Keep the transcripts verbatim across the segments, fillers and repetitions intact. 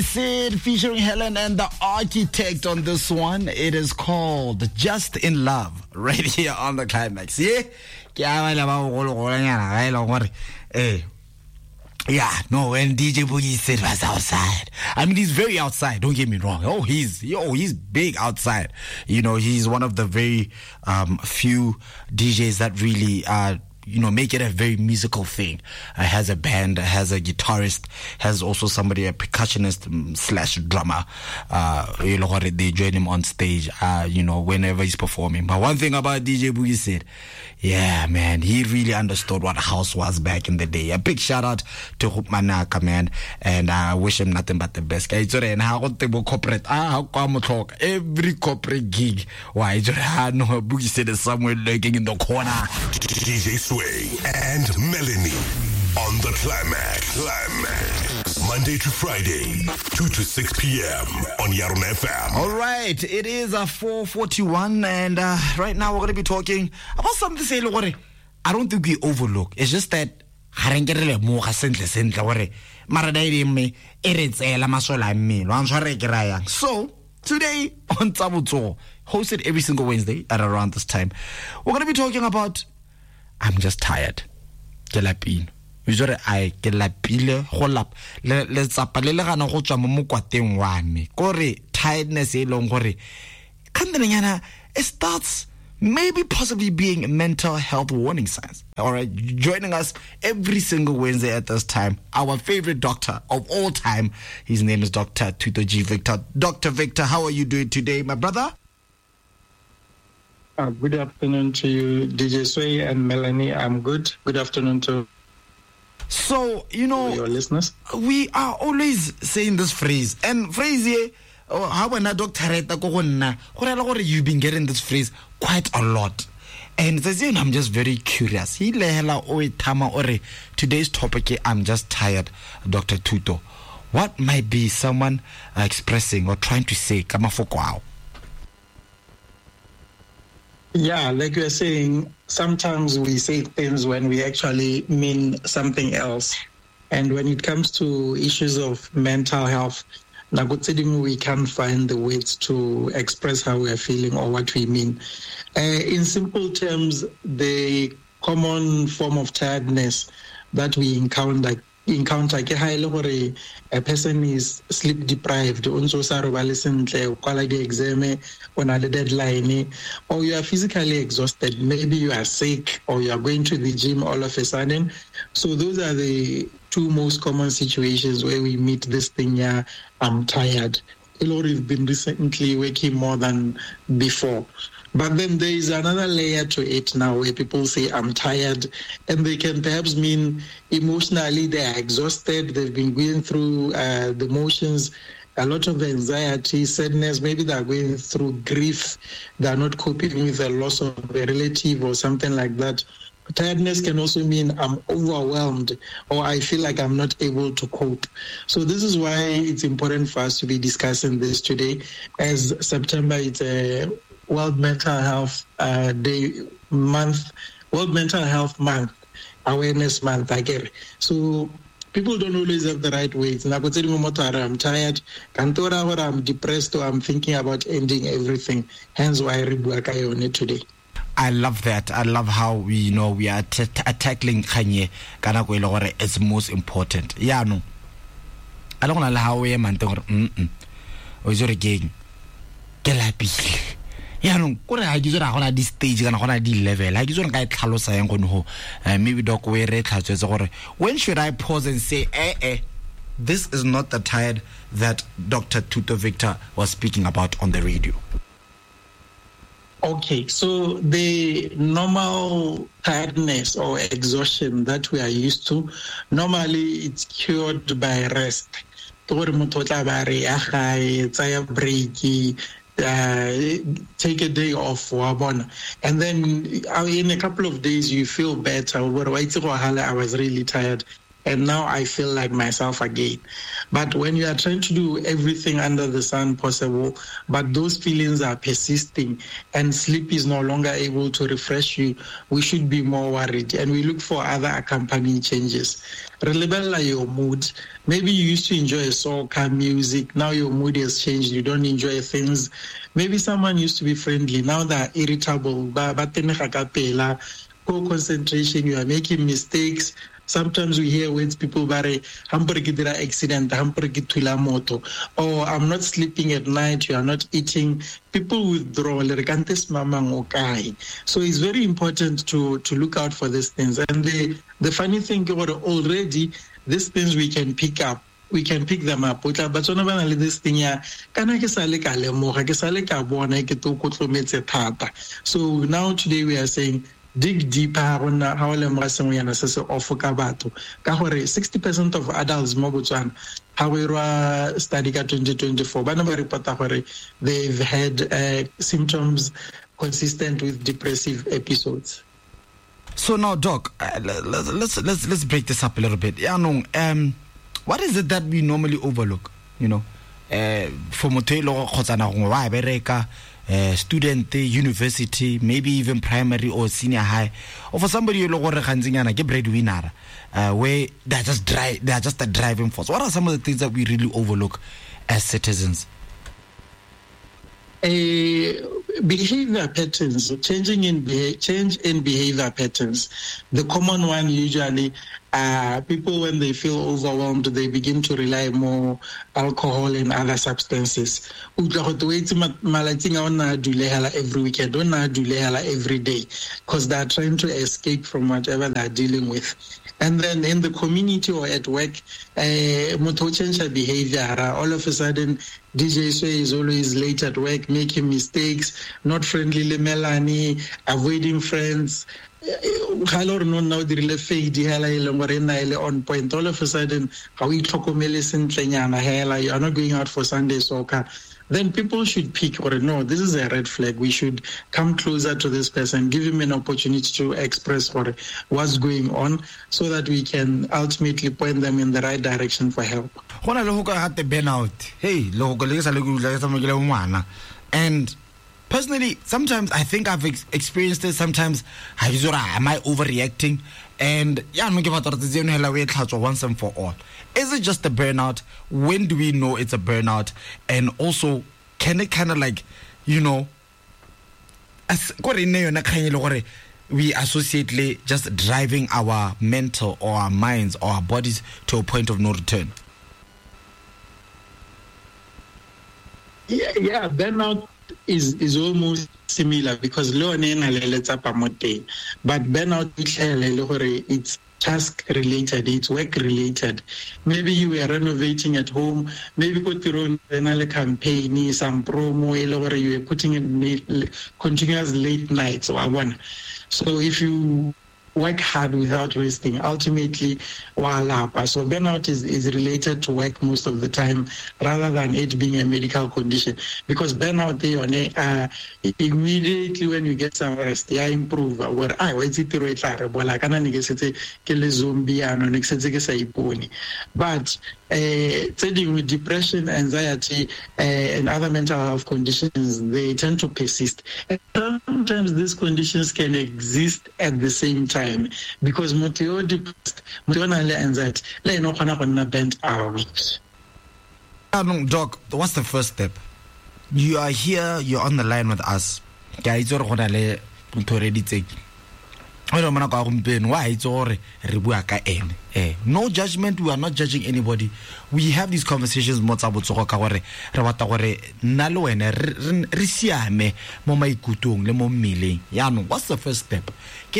Sid featuring Helen and the Architect on this one. It is called Just in Love, right here on the Climax. Yeah? Yeah, no, when D J Boogie Sid was outside. I mean, he's very outside, don't get me wrong. Oh, he's oh, he's big outside. You know, he's one of the very um, few D Js that really uh you know, make it a very musical thing. Uh, has a band, has a guitarist, has also somebody, a percussionist um, slash drummer. Uh, you know what? They join him on stage, uh, you know, whenever he's performing. But one thing about D J Boogie Sid, yeah, man, he really understood what house was back in the day. A big shout out to Hoop Manaka, man, and I wish him nothing but the best. Every corporate gig, why? No, Boogie Sid is somewhere lurking in the corner. D J Sway and Melanie on the Climax. Climax. Monday to Friday, two to six p.m. on Yarona F M. All right, it is uh, four forty-one, and uh, right now we're going to be talking about something say, look, I don't think we overlook. It's just that so today on Tabuto, hosted every single Wednesday at around this time, we're going to be talking about I'm just tired. Ke lapile. Usually I ke lapile go lap. Le le tsapa le le gana go tswa mo mokwateng wa me. Gore tiredness e leng gore kandelanyana it starts maybe possibly being mental health warning signs. All right, joining us every single Wednesday at this time, our favorite doctor of all time. His name is Doctor Tuto G. Victor. Doctor Victor, how are you doing today, my brother? Uh, good afternoon to you, D J Sway and Melanie. I'm good. Good afternoon to so you know your listeners. We are always saying this phrase, and phrase here, oh, how when a doctor you've been getting this phrase quite a lot. And I'm just very curious. Today's topic, I'm just tired, Doctor Tuto. What might be someone uh, expressing or trying to say? Yeah, like you're saying, sometimes we say things when we actually mean something else. And when it comes to issues of mental health, we can't find the words to express how we're feeling or what we mean. Uh, in simple terms, the common form of tiredness that we encounter encounter a person is sleep deprived, unso sa robale sentle, kwala di exam, ona le deadline, or you are physically exhausted. Maybe you are sick or you are going to the gym all of a sudden. So those are the two most common situations where we meet this thing. Yeah, I'm tired. Elori have been recently working more than before. But then there is another layer to it now where people say, I'm tired, and they can perhaps mean emotionally they are exhausted, they've been going through uh, the motions, a lot of anxiety, sadness, maybe they're going through grief, they're not coping with the loss of a relative or something like that. Tiredness can also mean I'm overwhelmed or I feel like I'm not able to cope. So this is why it's important for us to be discussing this today, as September is a World Mental Health uh, Day month, World Mental Health Month, Awareness Month, I get it. So people don't always have the right words. I'm tired, I'm depressed, or I'm thinking about ending everything. Hence why I read Wakaya on it today. I love that. I love how we, you know, we are t- t- tackling Kanye Kanako it's most important. Yeah, no. I don't know how we are man. Mm-mm. Or is it again? Gelapi. Yeah, no. Kore ha ke tsona gona di stage kana gona di level. Ha ke tsona ka tlhalosa yang gono ho. Maybe doc we re tlhatsetse gore when should I pause and say eh eh this is not the tired that Doctor Tuto Victor was speaking about on the radio. Okay, so the normal tiredness or exhaustion that we are used to, normally it's cured by rest. Uh, take a day off, and then in a couple of days you feel better. I was really tired, and now I feel like myself again. But when you are trying to do everything under the sun possible, but those feelings are persisting and sleep is no longer able to refresh you, we should be more worried, and we look for other accompanying changes. Relabella your mood. Maybe you used to enjoy soccer music. Now your mood has changed. You don't enjoy things. Maybe someone used to be friendly. Now they're irritable. Poor concentration. You are making mistakes. Sometimes we hear words people bare hamburger accident, hamburger tula moto, or I'm not sleeping at night, you are not eating. People withdraw. So it's very important to to look out for these things. And the the funny thing already, these things we can pick up. We can pick them up. But this thing here, so now today we are saying, dig deeper on how sixty percent of adults mo Botswana how study ka twenty twenty-four bana ba report gore they've had uh, symptoms consistent with depressive episodes. So now, Doc, uh, let's let's let's break this up a little bit. Yeah, no, um, what is it that we normally overlook? You know, uh, for motelo khotsana go wa bereka. Uh, student, university, maybe even primary or senior high, or for somebody you look like breadwinner, uh, where they're just dry, they're just a driving force. What are some of the things that we really overlook as citizens? Uh, behavior patterns, changing in beha- change in behavior patterns. The common one usually, uh, people when they feel overwhelmed, they begin to rely more alcohol and other substances. Every weekend, every day, because they are trying to escape from whatever they are dealing with. And then in the community or at work, uh, change behavior. All of a sudden, D J Sway is always late at work, making mistakes, not friendly, Melanie, avoiding friends. Hello, no, now the relay fade, on point. All of a sudden, how we talk you are not going out for Sunday soccer. Then people should pick or no, this is a red flag. We should come closer to this person, give him an opportunity to express what, what's going on so that we can ultimately point them in the right direction for help. Hey, and personally, sometimes I think I've ex- experienced it. Sometimes, am I overreacting? And yeah, I'm going to once and for all. Is it just a burnout? When do we know it's a burnout? And also, can it kind of like, you know, as we associate just driving our mental or our minds or our bodies to a point of no return? Yeah, yeah, burnout is is almost similar because lo nena le tsa pamote, but burnout it's task related, it's work related. Maybe you were renovating at home, maybe put your own campaign, some promo, or you were putting in continuous late nights or one. So if you work hard without resting, ultimately, walapa. So burnout is, is related to work most of the time rather than it being a medical condition. Because burnout, they, uh, immediately when you get some rest, they improve. Where I was it but uh, with depression, anxiety, uh, and other mental health conditions, they tend to persist. And sometimes these conditions can exist at the same time because motio depressed, motio anxiety, le no kana gonna bend out. Doc, what's the first step? You are here, you're on the line with us. Guys, you're gonna le already take. No judgment, we are not judging anybody. We have these conversations what's the first step?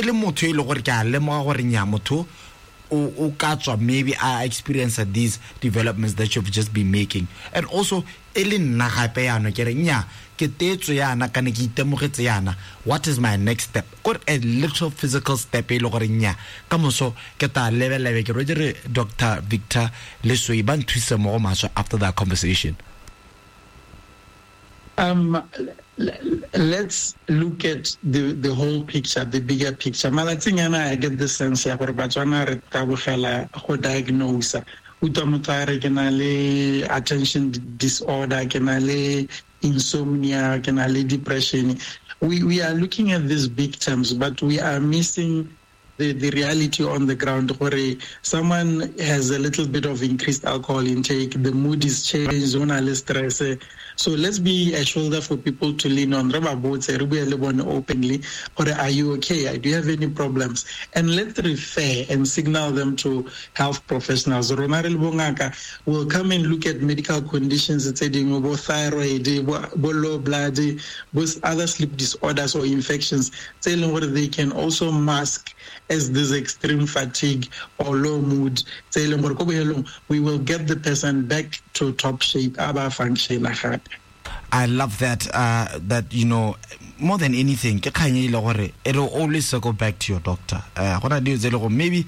Maybe I experienced these developments that you've just been making. And also what is my next step? Got a little physical step. Doctor Victor Lesui after that conversation. Um, let's look at the, the whole picture, the bigger picture. I get the sense that we're diagnose attention disorder, insomnia, depression. We we are looking at these big terms, but we are missing the, the reality on the ground. Where someone has a little bit of increased alcohol intake, the mood is changed, stress. So let's be a shoulder for people to lean on. Openly, or are you okay? Do you have any problems? And let's refer and signal them to health professionals. Ronarel Bongaka will come and look at medical conditions, both thyroid, low blood, both other sleep disorders or infections, telling whether they can also mask as this extreme fatigue or low mood. We will get the person back to top shape, aba function. I love that, uh, that, you know, more than anything, it will always circle back to your doctor. Maybe,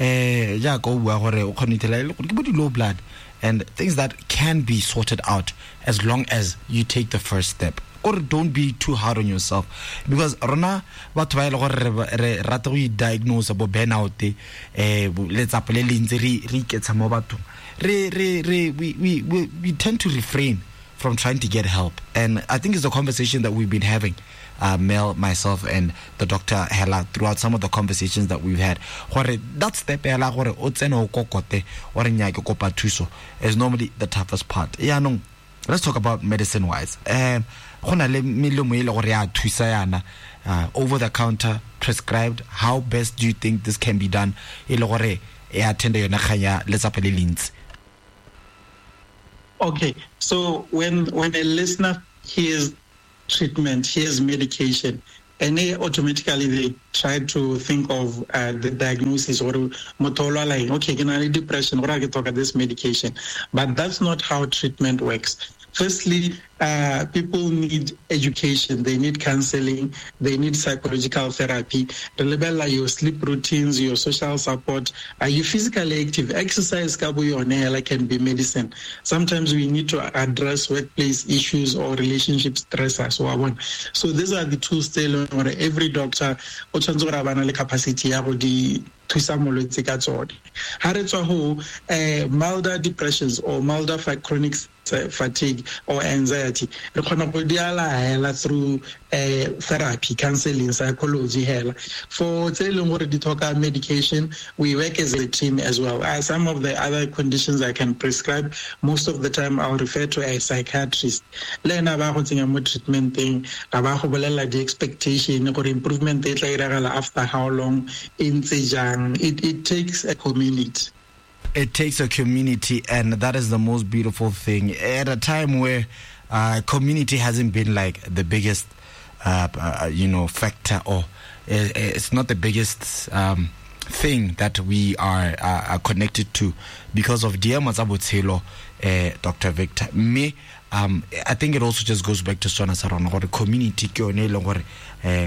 low blood and things that can be sorted out as long as you take the first step. Or don't be too hard on yourself, because rona batho ba ile gore re rata go diagnose bo burnout eh let's up le lentse re re iketsa mo batho re re re we we we tend to refrain from trying to get help. And I think it's a conversation that we've been having, uh, Mel, myself, and the Doctor Hella, throughout some of the conversations that we've had. That step is normally the toughest part. Yeah, no. Let's talk about medicine-wise. Um, uh, over the counter, prescribed. How best do you think this can be done? Okay, so when when a listener hears treatment, hears medication, and they automatically they try to think of uh, the diagnosis or motola like, okay, can I need depression? What I can talk about this medication, but that's not how treatment works. Firstly, uh, people need education. They need counseling. They need psychological therapy. Remember your sleep routines, your social support. Are you physically active? Exercise can be medicine. Sometimes we need to address workplace issues or relationship stressors. So these are the tools where every doctor the capacity to some uh, milder depressions or milder chronic fatigue or anxiety through uh, therapy, counseling, psychology. For talk medication, we work as a team as well. Uh, some of the other conditions I can prescribe, most of the time I'll refer to a psychiatrist. Learn about treatment thing, about the expectation or improvement after how long in it, it takes a community. It takes a community, and that is the most beautiful thing. At a time where uh, community hasn't been like the biggest, uh, uh, you know, factor, or it's not the biggest um, thing that we are, uh, are connected to, because of Dear Mazabotelo, uh, Doctor Victor. Me, um, I think it also just goes back to Sona Saron, or the community, in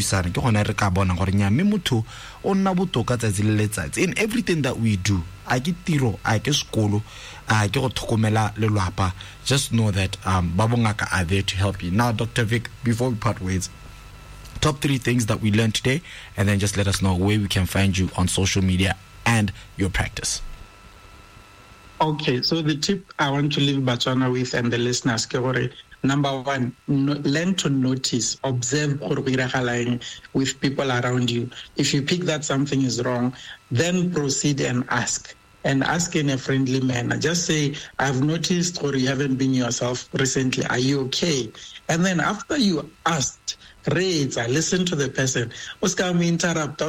everything that we do. I get tiro, I get school, I get tokomela lelwapa. Just know that um Babongaka are there to help you. Now, Doctor Vic, before we part ways, top three things that we learned today, and then just let us know where we can find you on social media and your practice. Okay, so the tip I want to leave Batswana with and the listeners, number one, no, learn to notice, observe with people around you. If you pick that something is wrong, then proceed and ask. And ask in a friendly manner. Just say, I've noticed, or you haven't been yourself recently. Are you okay? And then after you asked, read, listen to the person. Interrupt.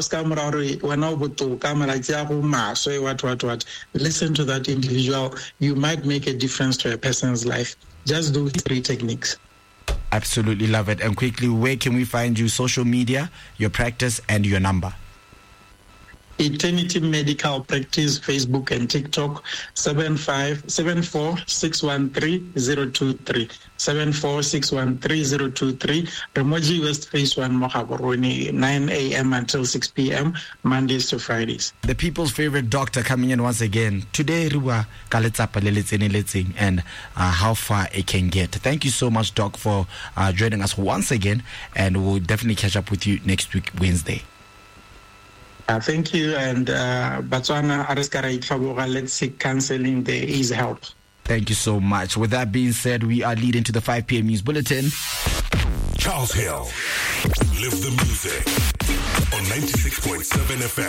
What, what, what. Listen to that individual. You might make a difference to a person's life. Just do three techniques. Absolutely love it. And quickly, where can we find you? Social media, your practice, and your number. Eternity Medical Practice, Facebook and TikTok, seven five seven four six one three zero two three. seven four six one three zero two three. Ramoji West Phase one, Mohaboroni, nine a.m. until six p.m., Mondays to Fridays. The people's favorite doctor coming in once again. Today, Ruwa Kaletsapa and uh, how far it can get. Thank you so much, Doc, for uh, joining us once again, and we'll definitely catch up with you next week, Wednesday. Uh, thank you, and uh, Batswana Ariskara Itfaboga, let's seek counseling. There is help. Thank you so much. With that being said, we are leading to the five p.m. news bulletin. Charles Hill. Live the music on ninety-six point seven F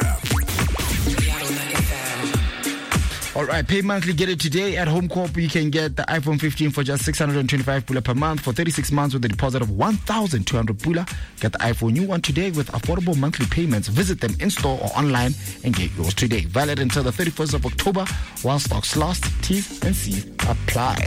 M. All right, pay monthly, get it today. At Home Corp, you can get the iPhone fifteen for just six hundred twenty-five pula per month for thirty-six months with a deposit of one thousand two hundred pula. Get the iPhone new one today with affordable monthly payments. Visit them in store or online and get yours today. Valid until the thirty-first of October while stocks last. T's and C's apply.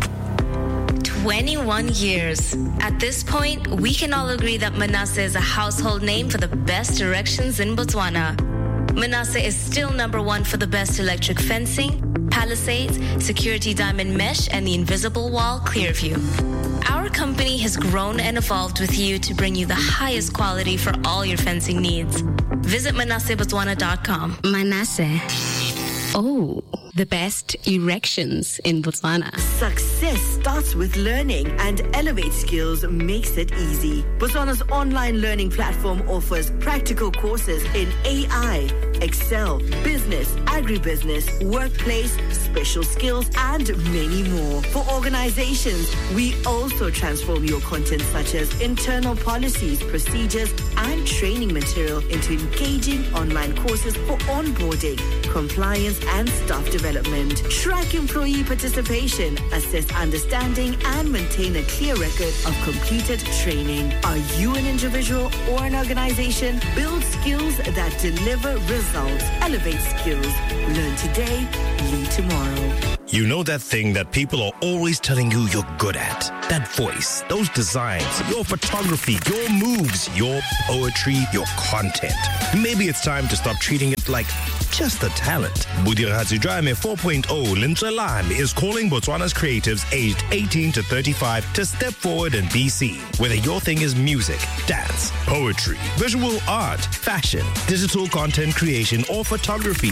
twenty-one years. At this point, we can all agree that Manasseh is a household name for the best erections in Botswana. Manasseh is still number one for the best electric fencing, palisades, security diamond mesh, and the invisible wall Clearview. Our company has grown and evolved with you to bring you the highest quality for all your fencing needs. Visit manasseh botswana dot com. Manasseh. Oh, the best erections in Botswana. Success starts with learning, and Elevate Skills makes it easy. Botswana's online learning platform offers practical courses in A I, Excel, business, agribusiness, workplace, special skills, and many more. For organizations, we also transform your content such as internal policies, procedures, and training material into engaging online courses for onboarding, compliance, and staff development. Track employee participation, assess understanding, and maintain a clear record of completed training. Are you an individual or an organization? Build skills that deliver results. Elevate Skills. Learn today, lead tomorrow. You know that thing that people are always telling you you're good at? That voice, those designs, your photography, your moves, your poetry, your content. Maybe it's time to stop treating it like just a talent. Budirazi Drame four point oh Lintsalam is calling Botswana's creatives aged eighteen to thirty-five to step forward and be seen. Whether your thing is music, dance, poetry, visual art, fashion, digital content creation, or photography,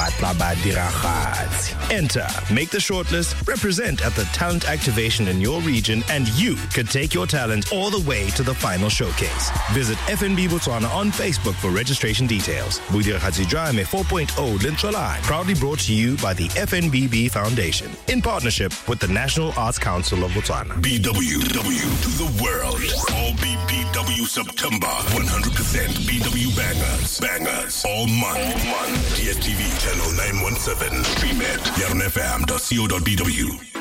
enter, make the shortlist, represent at the talent activation in your region, and you could take your talent all the way to the final showcase. Visit F N B Botswana on Facebook for registration details. Budirazi Drame four point oh Lintsalam, proudly brought to you by the F N B B Foundation in partnership with the National Arts Council of Botswana. B W W to the world. All B B W September. one hundred percent B W bangers. Bangers. All month. All month. D S T V channel nine one seven. Stream it. yarn f m dot co dot b w.